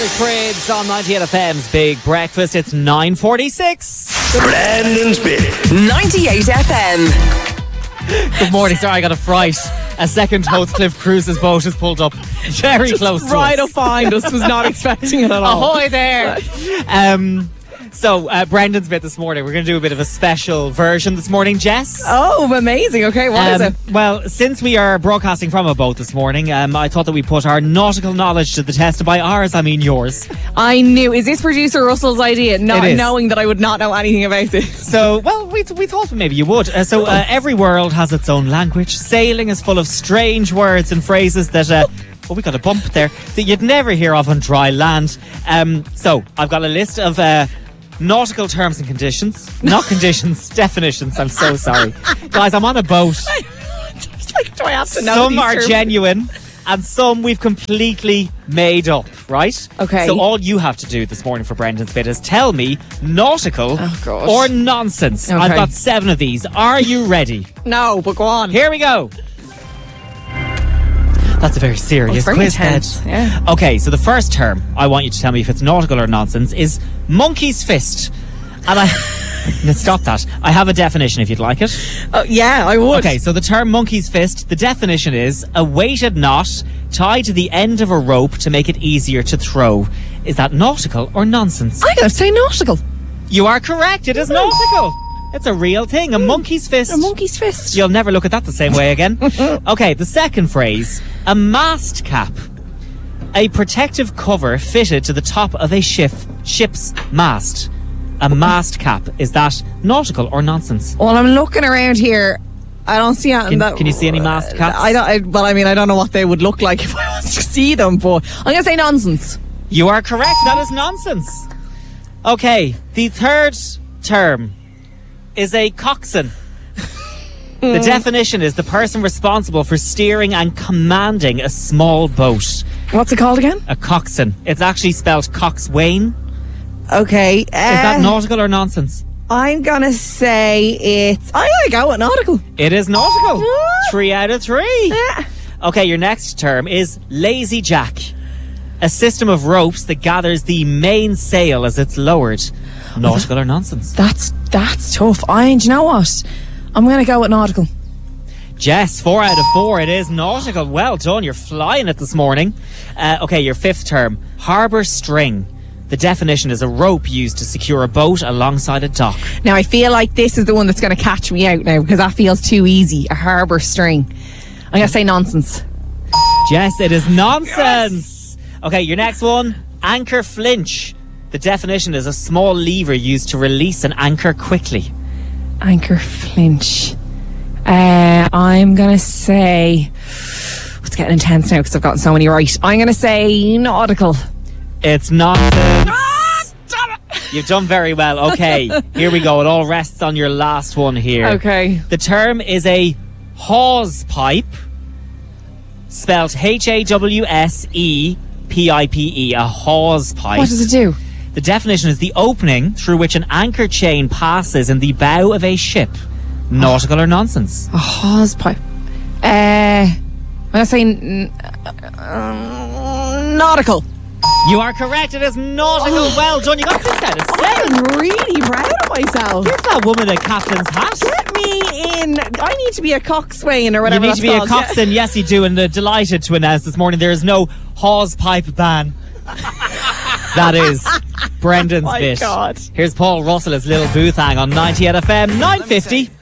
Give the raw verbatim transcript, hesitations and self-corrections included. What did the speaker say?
Cribs on ninety-eight F M's Big Breakfast. It's nine forty-six. Brandon's Bit. ninety-eight F M. Good morning. Sorry, I got a fright. A second Heathcliff Cruises boat has pulled up very Just close to right us. up behind us. Was not expecting it at all. Ahoy there. Um, so, uh, Brendan's Bit this morning. We're going to do a bit of a special version this morning, Jess. Oh, amazing. Okay, what is Um, it? Well, since we are broadcasting from a boat this morning, um, I thought that we put our nautical knowledge to the test. And by ours, I mean yours. I knew. Is this producer Russell's idea? Not It is. knowing that I would not know anything about this. So, well, we, we thought maybe you would. Uh, so, uh, every world has its own language. Sailing is full of strange words and phrases that, uh, oh, we got a bump there, that you'd never hear of on dry land. Um, so, I've got a list of uh, nautical terms and conditions. Not conditions, definitions. I'm so sorry. Guys, I'm on a boat. It's like, do I have to know Some these are terms? genuine and some we've completely made up, right? Okay. So all you have to do this morning for Brendan's Bit is tell me nautical Oh, gosh. or nonsense. Okay. I've got seven of these. Are you ready? No, but go on. Here we go. That's a very serious It's very quiz, intense, Ed. yeah. Okay, so the first term I want you to tell me if it's nautical or nonsense is monkey's fist. And I... Now stop that. I have a definition if you'd like it. Oh, yeah, I would. Okay, so the term monkey's fist, the definition is a weighted knot tied to the end of a rope to make it easier to throw. Is that nautical or nonsense? I gotta say nautical. You are correct. It is nautical. It's a real thing. A monkey's fist. A monkey's fist. You'll never look at that the same way again. Okay, the second phrase, a mast cap. A protective cover fitted to the top of a ship, ship's mast. A mast cap. Is that nautical or nonsense? Well, I'm looking around here. I don't see anything Can, that. can you see any mast caps? I don't. I, well, I mean, I don't know what they would look like if I was to see them, but I'm gonna say nonsense. You are correct. That is nonsense. Okay, the third term is a coxswain. The definition is the person responsible for steering and commanding a small boat. What's it called again? A coxswain. It's actually spelled coxswain. Okay. Uh, Is that nautical or nonsense? I'm gonna say it's. I'm gonna go with nautical. It is nautical. Ah. Three out of three. Yeah. Okay, your next term is lazy jack. A system of ropes that gathers the main sail as it's lowered. Nautical or nonsense? That's that's tough. I. Do you know what? I'm gonna go with nautical. Jess, four out of four. It is nautical. Well done. You're flying it this morning. Uh, okay, your fifth term, harbour string. The definition is a rope used to secure a boat alongside a dock. Now I feel like this is the one that's gonna catch me out now because that feels too easy. A harbour string. I'm gonna say nonsense. Jess, it is nonsense. Okay, your next one, anchor flinch. The definition is a small lever used to release an anchor quickly. Anchor flinch. Uh, I'm gonna say. It's getting intense now because I've gotten so many right. I'm gonna say nautical. It's nonsense. You've done very well. Okay, here we go. It all rests on your last one here. Okay. The term is a hawse pipe, spelled H A W S E P I P E, a hawse pipe. What does it do? The definition is the opening through which an anchor chain passes in the bow of a ship. Nautical or nonsense? A hawse pipe. Uh, I'm gonna say n- uh, nautical. You are correct. It is nautical. Well done. You got six out of seven. I'm really proud of myself. Give that woman a captain's hat. Get me in. I need to be a coxswain or You whatever need that's to be a called. coxswain. Yes, you do. And uh, delighted to announce this morning there is no hawse pipe ban. That is Brendan's My Bit. God. Here's Paul Russell, his little booth hang on ninety-eight F M, nine fifty.